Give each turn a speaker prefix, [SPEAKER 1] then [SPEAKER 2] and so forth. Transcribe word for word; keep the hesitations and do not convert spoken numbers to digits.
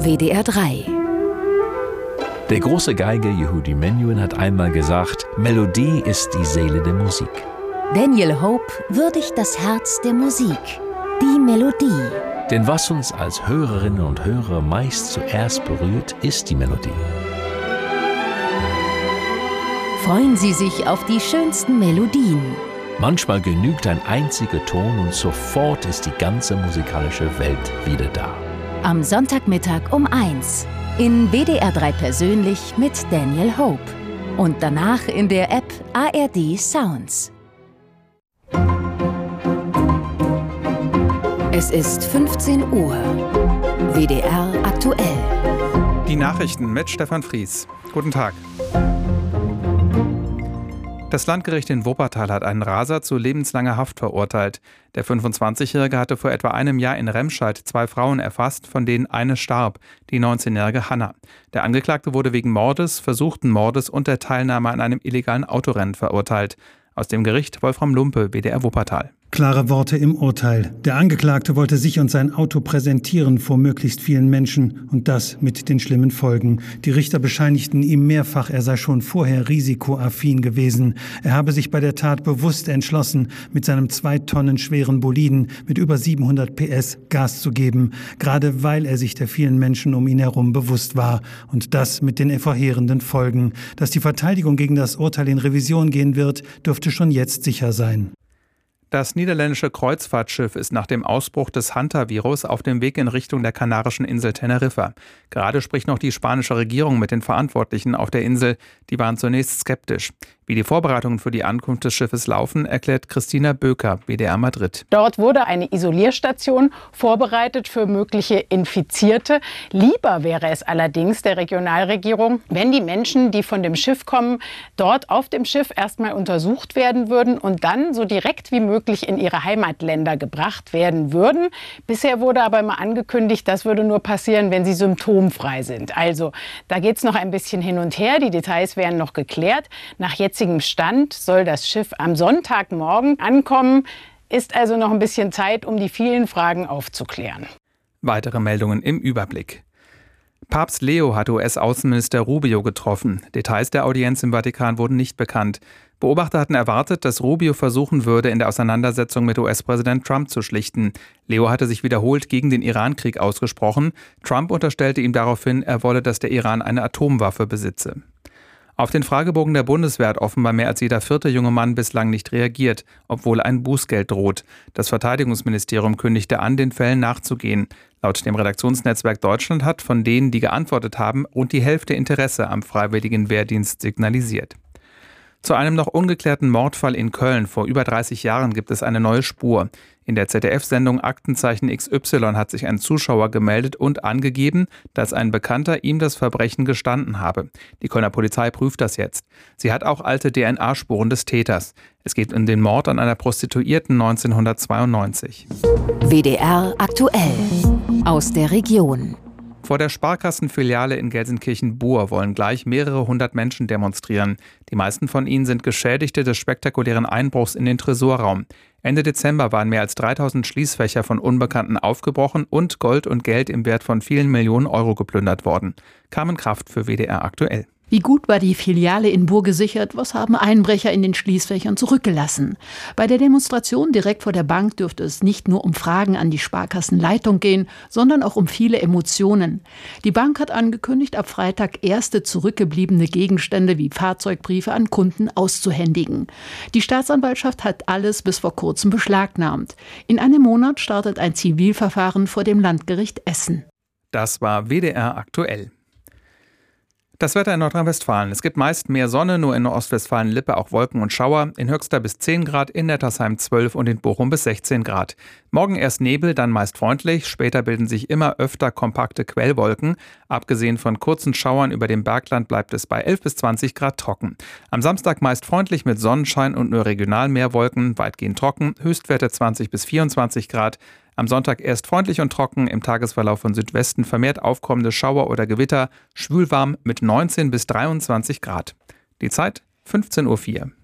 [SPEAKER 1] W D R drei.
[SPEAKER 2] Der große Geiger Yehudi Menuhin hat einmal gesagt, Melodie ist die Seele der Musik.
[SPEAKER 1] Daniel Hope würdigt das Herz der Musik, die Melodie.
[SPEAKER 2] Denn was uns als Hörerinnen und Hörer meist zuerst berührt, ist die Melodie.
[SPEAKER 1] Freuen Sie sich auf die schönsten Melodien.
[SPEAKER 2] Manchmal genügt ein einziger Ton und sofort ist die ganze musikalische Welt wieder da.
[SPEAKER 1] Am Sonntagmittag um eins in W D R drei persönlich mit Daniel Hope. Und danach in der App A R D Sounds. Es ist fünfzehn Uhr. W D R aktuell.
[SPEAKER 3] Die Nachrichten mit Stefan Fries. Guten Tag. Das Landgericht in Wuppertal hat einen Raser zu lebenslanger Haft verurteilt. Der fünfundzwanzigjährige hatte vor etwa einem Jahr in Remscheid zwei Frauen erfasst, von denen eine starb, die neunzehnjährige Hanna. Der Angeklagte wurde wegen Mordes, versuchten Mordes und der Teilnahme an einem illegalen Autorennen verurteilt. Aus dem Gericht Wolfram Lumpe, W D R Wuppertal.
[SPEAKER 4] Klare Worte im Urteil. Der Angeklagte wollte sich und sein Auto präsentieren vor möglichst vielen Menschen und das mit den schlimmen Folgen. Die Richter bescheinigten ihm mehrfach, er sei schon vorher risikoaffin gewesen. Er habe sich bei der Tat bewusst entschlossen, mit seinem zwei Tonnen schweren Boliden mit über siebenhundert P S Gas zu geben, gerade weil er sich der vielen Menschen um ihn herum bewusst war. Und das mit den verheerenden Folgen. Dass die Verteidigung gegen das Urteil in Revision gehen wird, dürfte schon jetzt sicher sein.
[SPEAKER 3] Das niederländische Kreuzfahrtschiff ist nach dem Ausbruch des Hanta-Virus auf dem Weg in Richtung der kanarischen Insel Teneriffa. Gerade spricht noch die spanische Regierung mit den Verantwortlichen auf der Insel. Die waren zunächst skeptisch. Wie die Vorbereitungen für die Ankunft des Schiffes laufen, erklärt Christina Böker, W D R Madrid.
[SPEAKER 5] Dort wurde eine Isolierstation vorbereitet für mögliche Infizierte. Lieber wäre es allerdings der Regionalregierung, wenn die Menschen, die von dem Schiff kommen, dort auf dem Schiff erstmal untersucht werden würden und dann so direkt wie möglich in ihre Heimatländer gebracht werden würden. Bisher wurde aber immer angekündigt, das würde nur passieren, wenn sie symptomfrei sind. Also da geht es noch ein bisschen hin und her. Die Details werden noch geklärt. Nach jetzigem Stand soll das Schiff am Sonntagmorgen ankommen. Ist also noch ein bisschen Zeit, um die vielen Fragen aufzuklären.
[SPEAKER 3] Weitere Meldungen im Überblick. Papst Leo hat U S-Außenminister Rubio getroffen. Details der Audienz im Vatikan wurden nicht bekannt. Beobachter hatten erwartet, dass Rubio versuchen würde, in der Auseinandersetzung mit U S-Präsident Trump zu schlichten. Leo hatte sich wiederholt gegen den Irankrieg ausgesprochen. Trump unterstellte ihm daraufhin, er wolle, dass der Iran eine Atomwaffe besitze. Auf den Fragebogen der Bundeswehr hat offenbar mehr als jeder vierte junge Mann bislang nicht reagiert, obwohl ein Bußgeld droht. Das Verteidigungsministerium kündigte an, den Fällen nachzugehen. Laut dem Redaktionsnetzwerk Deutschland hat von denen, die geantwortet haben, rund die Hälfte Interesse am freiwilligen Wehrdienst signalisiert. Zu einem noch ungeklärten Mordfall in Köln vor über dreißig Jahren gibt es eine neue Spur. In der Z D F-Sendung Aktenzeichen X Y hat sich ein Zuschauer gemeldet und angegeben, dass ein Bekannter ihm das Verbrechen gestanden habe. Die Kölner Polizei prüft das jetzt. Sie hat auch alte D N A-Spuren des Täters. Es geht um den Mord an einer Prostituierten neunzehnhundertzweiundneunzig.
[SPEAKER 1] W D R aktuell aus der Region.
[SPEAKER 3] Vor der Sparkassenfiliale in Gelsenkirchen-Buhr wollen gleich mehrere hundert Menschen demonstrieren. Die meisten von ihnen sind Geschädigte des spektakulären Einbruchs in den Tresorraum. Ende Dezember waren mehr als dreitausend Schließfächer von Unbekannten aufgebrochen und Gold und Geld im Wert von vielen Millionen Euro geplündert worden. Carmen Kraft für W D R aktuell.
[SPEAKER 6] Wie gut war die Filiale in Buhr gesichert? Was haben Einbrecher in den Schließfächern zurückgelassen? Bei der Demonstration direkt vor der Bank dürfte es nicht nur um Fragen an die Sparkassenleitung gehen, sondern auch um viele Emotionen. Die Bank hat angekündigt, ab Freitag erste zurückgebliebene Gegenstände wie Fahrzeugbriefe an Kunden auszuhändigen. Die Staatsanwaltschaft hat alles bis vor kurzem beschlagnahmt. In einem Monat startet ein Zivilverfahren vor dem Landgericht Essen.
[SPEAKER 3] Das war W D R aktuell. Das Wetter in Nordrhein-Westfalen. Es gibt meist mehr Sonne, nur in Ostwestfalen-Lippe auch Wolken und Schauer. In Höxter bis zehn Grad, in Nettersheim zwölf und in Bochum bis sechzehn Grad. Morgen erst Nebel, dann meist freundlich. Später bilden sich immer öfter kompakte Quellwolken. Abgesehen von kurzen Schauern über dem Bergland bleibt es bei elf bis zwanzig Grad trocken. Am Samstag meist freundlich mit Sonnenschein und nur regional mehr Wolken, weitgehend trocken. Höchstwerte zwanzig bis vierundzwanzig Grad. Am Sonntag erst freundlich und trocken, im Tagesverlauf von Südwesten vermehrt aufkommende Schauer oder Gewitter, schwülwarm mit neunzehn bis dreiundzwanzig Grad. Die Zeit fünfzehn Uhr vier.